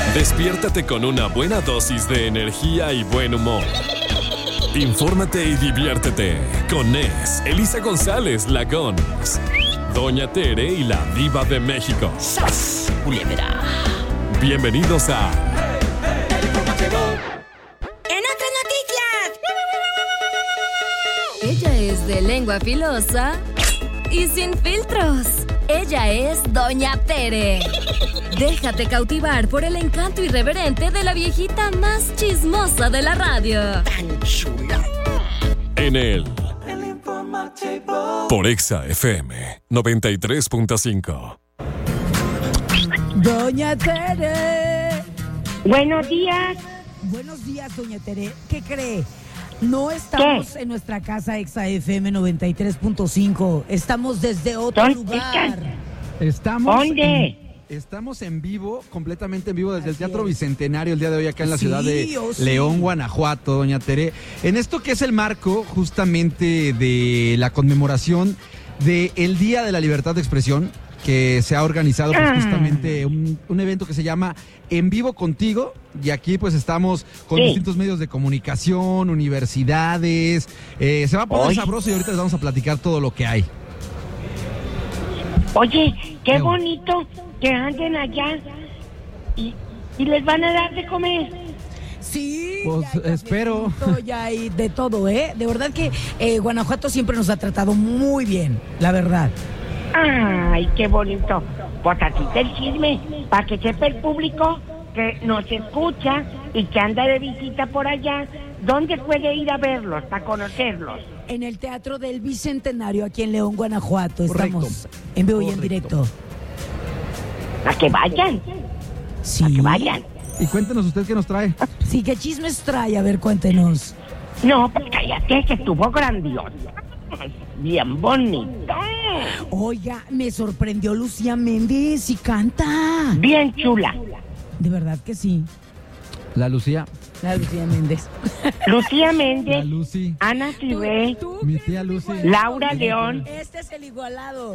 Despiértate con una buena dosis de energía y buen humor. Infórmate y diviértete con Nes, Elisa González, la Gons, Doña Tere y la Diva de México. ¡Sas, culebra! Bienvenidos a... ¡En otras noticias! Ella es de lengua filosa y sin filtros. Ella es Doña Tere. Déjate cautivar por el encanto irreverente de la viejita más chismosa de la radio. ¡Tan chula! En el por Exa FM 93.5. Doña Tere. Buenos días. Buenos días, doña Tere. ¿Qué cree? No estamos en nuestra casa Exa FM 93.5. Estamos desde otro lugar. ¿Dónde? Estamos en vivo, completamente en vivo desde el Teatro Bicentenario el día de hoy acá en la Sí, ciudad de sí. León, Guanajuato, doña Tere. En esto que es el marco justamente de la conmemoración del Día de la Libertad de Expresión, que se ha organizado pues, justamente un evento que se llama En Vivo Contigo, y aquí pues estamos con distintos medios de comunicación, universidades, se va a poner sabroso y ahorita les vamos a platicar todo lo que hay. Oye, qué bonito que anden allá y les van a dar de comer. Sí, Pues ya hay espero. cafecito, ya hay de todo, ¿eh? De verdad que Guanajuato siempre nos ha tratado muy bien, la verdad. Ay, qué bonito. Pues así está el chisme, para que sepa el público que nos escucha y que anda de visita por allá. ¿Dónde puede ir a verlos, para conocerlos? En el Teatro del Bicentenario, aquí en León, Guanajuato. Correcto. Estamos en vivo y en directo. A que vayan, Sí. a que vayan. Y cuéntenos usted qué nos trae. Sí, ¿qué chismes trae? A ver, cuéntenos. No, pues cállate, que estuvo grandioso. Bien bonito. Oiga, me sorprendió Lucía Méndez y canta. Bien chula. De verdad que sí. La Lucía, La Lucía Méndez. Lucía la Méndez, Lucy, Ana Cibé, mi tía Lucy. Laura León. Este es el igualado.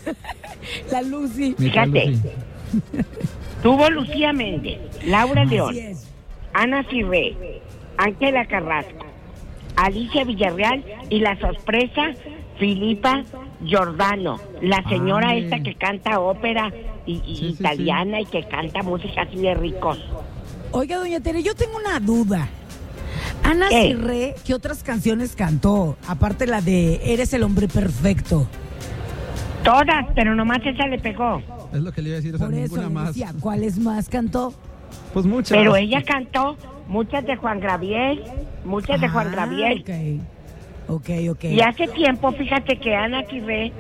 La Lucy. Mi tía Fíjate. Lucy. Tuvo Lucía Méndez, Laura León, Así es. Ana Cibé, Ángela Carrasco, Alicia Villarreal y la sorpresa Filipa Giordano, la señora Ay. esta que canta ópera sí, italiana y que canta música así de ricos. Oiga, doña Tere, yo tengo una duda. Ana ¿Qué? Cirré, ¿qué otras canciones cantó? Aparte la de Eres el hombre perfecto. Todas, pero nomás esa le pegó. Es lo que le iba a decir, o sea, Por eso ninguna le más. decía, ¿cuáles más cantó? Pues muchas. Pero ella cantó muchas de Juan Gabriel, muchas de Juan Gabriel. Ok. Y hace tiempo, fíjate que Ana Quirré,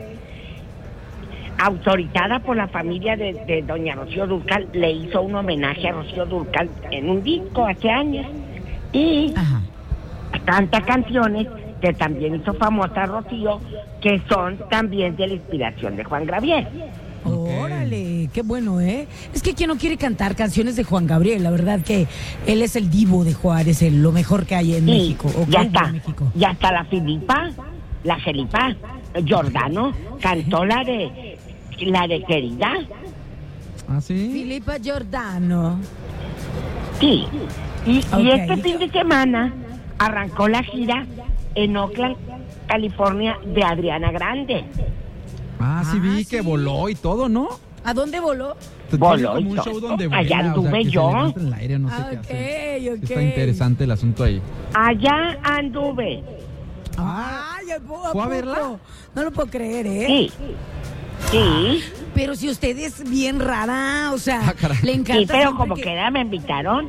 autorizada por la familia de doña Rocío Dúrcal, le hizo un homenaje a Rocío Dúrcal en un disco hace años. Y Ajá. canta canciones que también hizo famosa Rocío, que son también de la inspiración de Juan Gabriel. Órale, qué bueno, ¿eh? Es que quien no quiere cantar canciones de Juan Gabriel, la verdad que él es el divo de Juárez, lo mejor que hay en México. O que ya hubo está. en México. Ya está la Filipa Giordano, cantó la de Querida. ¿Ah, sí? Filipa Giordano. Sí, y Ok. este fin de semana arrancó la gira en Oakland, California, de Adriana Grande. Ah, sí vi que sí. voló y todo, ¿no? ¿A dónde voló? Voló Como y un todo. show donde Allá vuela, anduve que se yo. levanta en el aire, no sé Ah, qué hace. ok. Está interesante el asunto ahí. Allá anduve. Ay, ¿Fue a verla? No lo puedo creer, ¿eh? Sí, sí, Pero si usted es bien rara, o sea, Ah, caray. le encanta. sí, pero siempre como que me invitaron.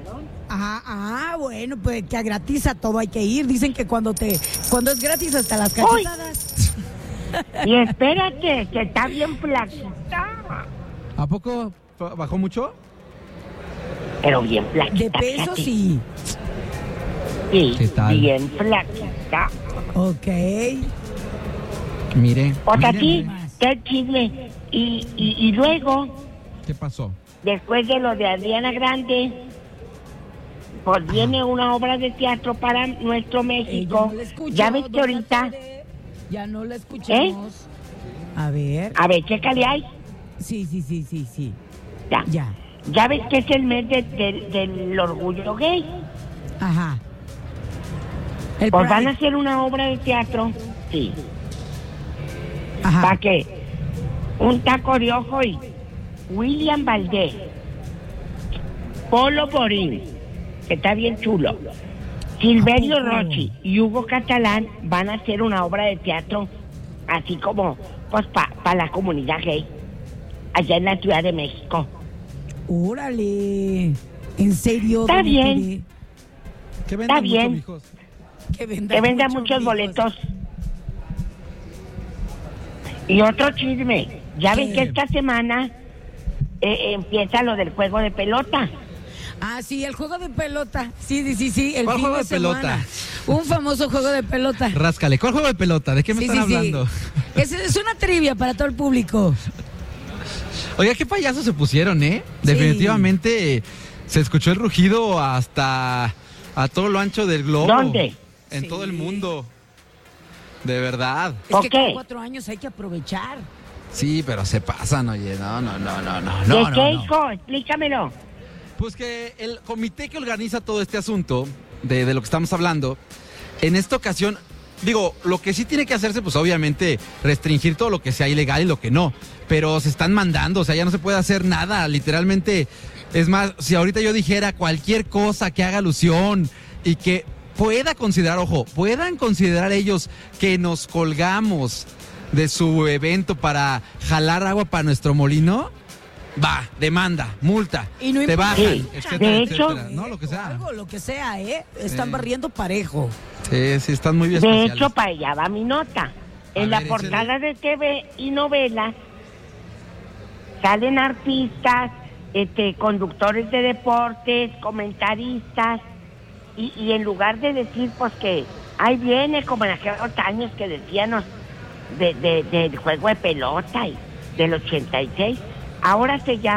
Bueno, pues que a gratis a todo hay que ir. Dicen que cuando es gratis hasta las Uy. cachetadas. Y espérate, que está bien flaquita. ¿A poco bajó mucho? Pero bien flaquita. De peso fíjate. sí. Sí, ¿Qué tal? bien flaquita. Ok. Mire. O sea, mire, sí, mire. qué chisme. Y luego, ¿Qué pasó? después de lo de Adriana Grande, pues viene una obra de teatro para nuestro México. no la escucho, Ya ves que doña ahorita, Tere. Ya no la escuchamos. A ver. a ver, chécale ahí. Sí. Ya. Ya. Ya ves que es el mes del orgullo gay. Ajá. Pues van a hacer una obra de teatro, sí. Ajá. ¿Para qué? Un taco de ojo y William Valdés, Polo Borín, que está bien chulo, Silverio Rochi y Hugo Catalán van a hacer una obra de teatro, así como, pues, para la comunidad gay, allá en la Ciudad de México. Órale. ¿En serio? Está bien. Que Está vendan bien. mucho, mijos. Que Que venda muchos boletos. Y otro chisme. Ya ven que esta semana empieza lo del juego de pelota. Ah, sí, el juego de pelota. Sí. El ¿Cuál fin juego de de pelota? semana. Un famoso juego de pelota. Ráscale, ¿cuál juego de pelota? ¿De qué me están hablando? Es una trivia para todo el público. Oiga, qué payasos se pusieron, ¿eh? Definitivamente se escuchó el rugido hasta a todo lo ancho del globo. ¿Dónde? En todo el mundo. De verdad. Es que Ok. con 4 años hay que aprovechar. Sí, pero se pasan, oye. No. ¿De qué, hijo? Explícamelo. Pues que el comité que organiza todo este asunto, de lo que estamos hablando, en esta ocasión, digo, lo que sí tiene que hacerse, pues obviamente restringir todo lo que sea ilegal y lo que no. Pero se están mandando, o sea, ya no se puede hacer nada, literalmente. Es más, si ahorita yo dijera cualquier cosa que haga alusión y que puedan considerar ellos que nos colgamos de su evento para jalar agua para nuestro molino, va, demanda, multa, Y no te importa. bajan, Sí. etcétera, De hecho, etcétera. No, lo que sea. Algo, lo que sea, ¿eh? Están Sí. barriendo parejo. Sí, están muy bien De especiales. hecho, para allá va mi nota. En A la ver, portada de TV y novelas salen artistas, conductores de deportes, comentaristas, y en lugar de decir, pues, que ahí viene, como en aquellos años que decíamos del juego de pelota y del 86, ahora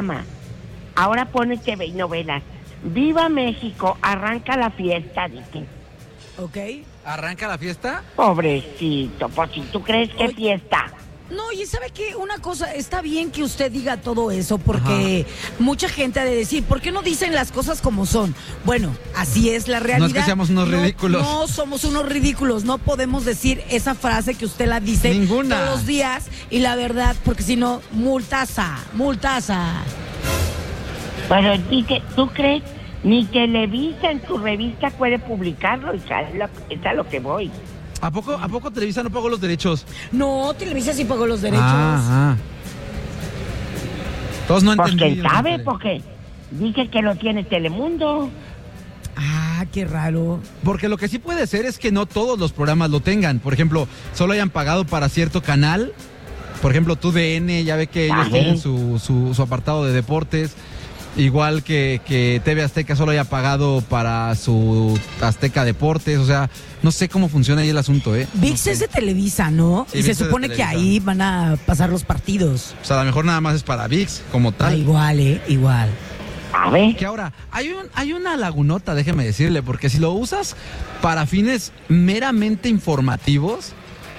pone TV y novelas. ¡Viva México! Arranca la fiesta, dicen. ¿Ok? ¿Arranca la fiesta? Pobrecito, pues si tú crees que Oye. fiesta. No, y ¿sabe qué? Una cosa, está bien que usted diga todo eso porque mucha gente ha de decir, ¿por qué no dicen las cosas como son? Bueno, así es la realidad. No es que seamos unos ridículos. No somos unos ridículos, no podemos decir esa frase que usted la dice Ninguna. todos los días y la verdad, porque si no, multaza. Pero ¿tú crees? Ni Televisa en su revista puede publicarlo, y es a lo que voy. ¿A poco Televisa no pagó los derechos? No, Televisa sí pagó los derechos. Todos no Pues entendí. quién sabe, porque dice que lo tiene Telemundo. Ah, qué raro. Porque lo que sí puede ser es que no todos los programas lo tengan. Por ejemplo, solo hayan pagado para cierto canal. Por ejemplo, TUDN, ya ve que ellos tienen su apartado de deportes. Igual que TV Azteca solo haya pagado para su Azteca Deportes. O sea, no sé cómo funciona ahí el asunto, ¿eh? ViX No sé. es de Televisa, ¿no? Sí, y se ViX es de supone que Televisa. ahí van a pasar los partidos. O sea, a lo mejor nada más es para ViX, como Ah, tal. igual, igual. A ver, Que ahora, hay una lagunota, déjeme decirle, porque si lo usas para fines meramente informativos,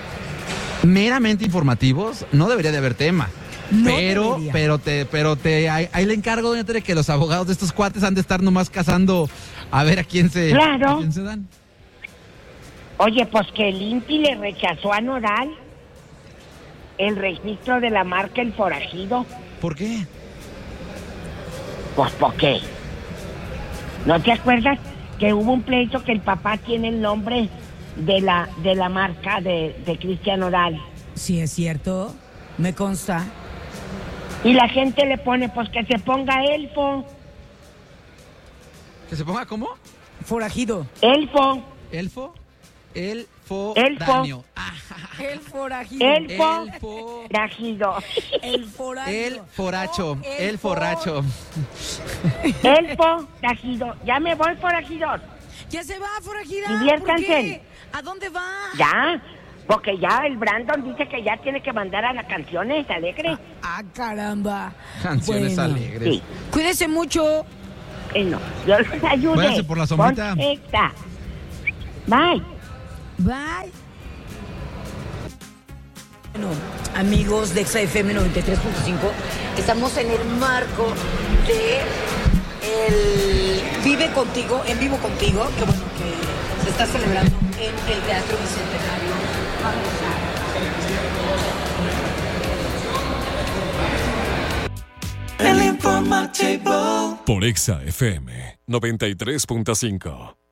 no debería de haber tema. No pero debería. ahí le encargo, doña Tere, que los abogados de estos cuates han de estar nomás cazando a ver a quién se dan. oye, pues que el INPI le rechazó a Nodal el registro de la marca El Forajido. ¿Por qué? Pues ¿por qué? ¿No te acuerdas que hubo un pleito que el papá tiene el nombre de la marca de Cristian Nodal? Sí, es cierto. Me consta. Y la gente le pone, pues que se ponga Elfo. ¿Que se ponga cómo? Forajido. Elfo. ¿Elfo? Elfo. Daño. El forajido. Elfo. Elfo. Forajido. El forajido. El foracho. Oh, El forracho. Elfo. Forajido. Ya me voy, forajidor. Ya se va, forajida. Diviértanse. ¿Por qué? ¿A dónde va? Ya. Porque ya el Brandon dice que ya tiene que mandar a las canciones alegres. Ah, caramba. Canciones Bueno. alegres. Sí. Cuídese mucho. No, yo les ayude. Váyanse por la sombrita. Pon esta. Bye. Bye. Bueno, amigos de XFM 93.5, Estamos en el marco de el Vive Contigo, en Vivo Contigo, que bueno, que se está celebrando en el Teatro Bicentenario. Por Exa FM 93.5.